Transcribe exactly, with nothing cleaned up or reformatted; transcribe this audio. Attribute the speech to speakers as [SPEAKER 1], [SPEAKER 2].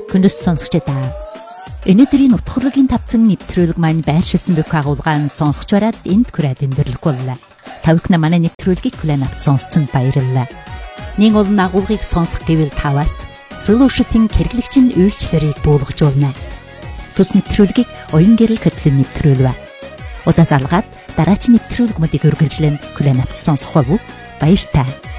[SPEAKER 1] Хүндэс сонсогчдаа. Өнөөдрийн утгуурлын тавцан нэвтрүүлэг маань байршуулсан бүх агуулгаан сонсогч бараад энд хүрээд өндөрлөх боллоо. Тавхна манай нэвтрүүлгийг хүлээн авсан сонсцонд баярлалаа. Нэг олон агуулгыг сонсох гэвэл таваас Solution-ийн хэрэглэгчийн үйлчлэлийг буулгажуулна. Тус нэвтрүүлгийг оюун гэрэл хөтөлбөр нэвтрүүлвэ. Удаас алгаад дараач нэвтрүүлгүүдийг үргэлжлэн хүлээн авч сонсох болов уу? Баяр таа.